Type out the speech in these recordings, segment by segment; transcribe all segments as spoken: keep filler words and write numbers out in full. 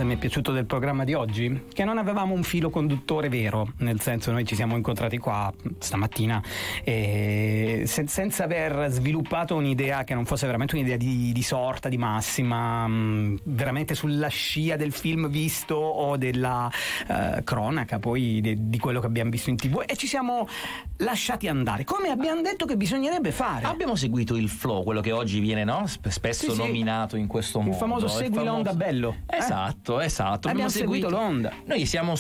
cosa mi è piaciuto del programma di oggi? Che non avevamo un filo conduttore vero, nel senso, noi ci siamo incontrati qua stamattina e se, senza aver sviluppato un'idea che non fosse veramente un'idea di, di sorta, di massima, mh, veramente sulla scia del film visto o della uh, cronaca poi de, di quello che abbiamo visto in tv, e ci siamo lasciati andare come abbiamo detto che bisognerebbe fare. Abbiamo seguito il flow, quello che oggi viene, no? spesso sì, sì. nominato in questo il modo, famoso segui il famoso... l'onda bello. Esatto, eh? esatto. Abbiamo, abbiamo seguito, seguito l'onda. Noi siamo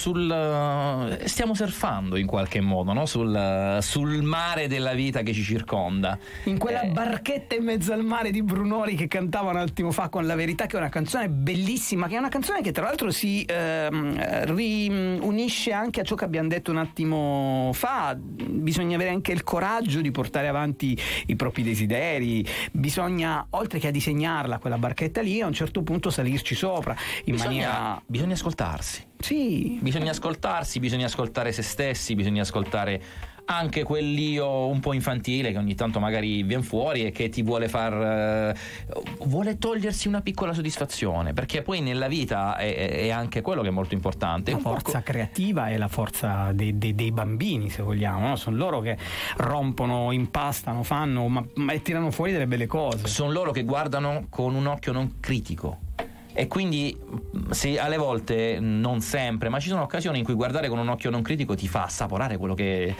sul stiamo surfando in qualche modo, no? sul, sul mare della vita che ci circonda. In quella eh... barchetta in mezzo al mare di Brunori che cantava un attimo fa con La Verità, che è una canzone bellissima, che è una canzone che tra l'altro si ehm, riunisce anche a ciò che abbiamo detto un attimo fa. Bisogna avere anche il coraggio di portare avanti i propri desideri, bisogna, oltre che a disegnarla quella barchetta lì, a un certo punto salirci sopra in bisogna, maniera bisogna ascoltarsi. Sì. Bisogna ascoltarsi, bisogna ascoltare se stessi, bisogna ascoltare anche quell'io un po' infantile che ogni tanto magari viene fuori e che ti vuole far uh, vuole togliersi una piccola soddisfazione, perché poi nella vita è, è anche quello che è molto importante. La un forza po' creativa è la forza dei, dei, dei bambini, se vogliamo, no? Sono loro che rompono, impastano, fanno ma, ma e tirano fuori delle belle cose. Sono loro che guardano con un occhio non critico. E quindi se alle volte, non sempre, ma ci sono occasioni in cui guardare con un occhio non critico ti fa assaporare quello che,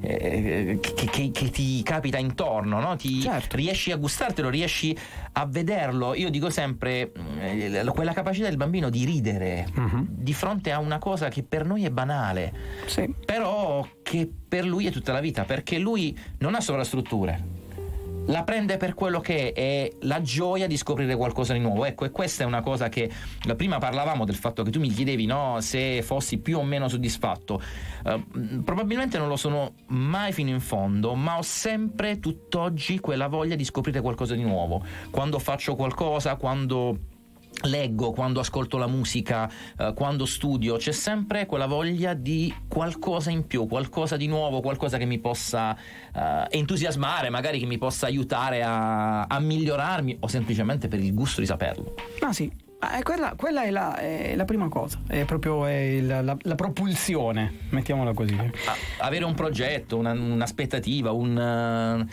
eh, che, che, che ti capita intorno, no? Ti certo. riesci a gustartelo, riesci a vederlo. Io dico sempre eh, quella capacità del bambino di ridere uh-huh. di fronte a una cosa che per noi è banale, sì. però che per lui è tutta la vita, perché lui non ha sovrastrutture, la prende per quello che è la gioia di scoprire qualcosa di nuovo. Ecco, e questa è una cosa che prima parlavamo del fatto che tu mi chiedevi, no, se fossi più o meno soddisfatto. Uh, probabilmente non lo sono mai fino in fondo, ma ho sempre tutt'oggi quella voglia di scoprire qualcosa di nuovo. Quando faccio qualcosa, quando leggo, quando ascolto la musica, eh, quando studio, c'è sempre quella voglia di qualcosa in più, qualcosa di nuovo, qualcosa che mi possa eh, entusiasmare, magari che mi possa aiutare a, a migliorarmi, o semplicemente per il gusto di saperlo. Ah sì, eh, quella, quella è, la, è la prima cosa, è proprio è il, la, la propulsione, mettiamola così. Ah, avere un progetto, una, un'aspettativa, un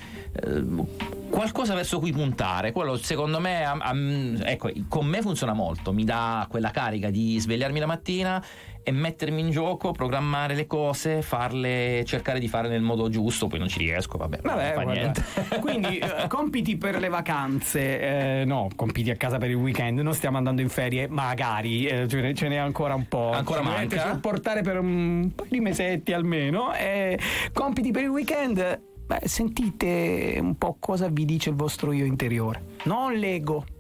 uh, qualcosa verso cui puntare, quello secondo me a, a, ecco, con me funziona molto, mi dà quella carica di svegliarmi la mattina e mettermi in gioco, programmare le cose, farle, cercare di fare nel modo giusto. Poi non ci riesco, vabbè, vabbè non fa niente. Quindi eh, compiti per le vacanze, eh, no, compiti a casa per il weekend, non stiamo andando in ferie, magari eh, ce, ne, ce n'è ancora un po', ancora manca, portare per un paio di mesetti almeno, eh, compiti per il weekend. Beh, sentite un po' cosa vi dice il vostro io interiore, non l'ego.